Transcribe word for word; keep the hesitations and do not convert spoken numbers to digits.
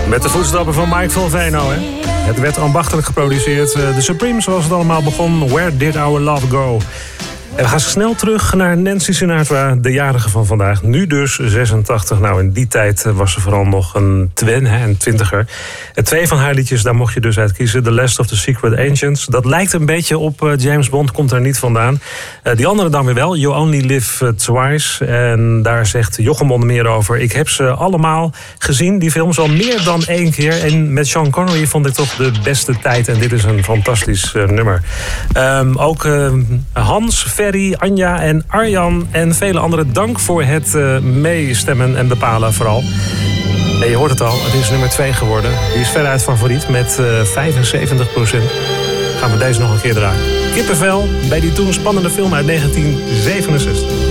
Met de voetstappen van Mike Volveno, hè? Het werd ambachtelijk geproduceerd. De Supremes, zoals het allemaal begon. Where did our love go? En we gaan snel terug naar Nancy Sinatra, de jarige van vandaag. Nu dus zesentachtig. Nou, in die tijd was ze vooral nog een twen, hè, een twintiger. En twee van haar liedjes, daar mocht je dus uit kiezen. The Last of the Secret Agents. Dat lijkt een beetje op uh, James Bond, komt daar niet vandaan. Uh, die andere dan weer wel, You Only Live Twice. En daar zegt Jochem onder meer over. Ik heb ze allemaal gezien, die films, al meer dan één keer. En met Sean Connery vond ik toch de beste tijd. En dit is een fantastisch uh, nummer. Um, ook uh, Hans, Ferry, Anja en Arjan en vele anderen, dank voor het uh, meestemmen en bepalen vooral. En je hoort het al, het is nummer twee geworden. Die is veruit favoriet met uh, vijfenzeventig procent. Gaan we deze nog een keer draaien. Kippenvel bij die toen spannende film uit negentien zevenenzestig.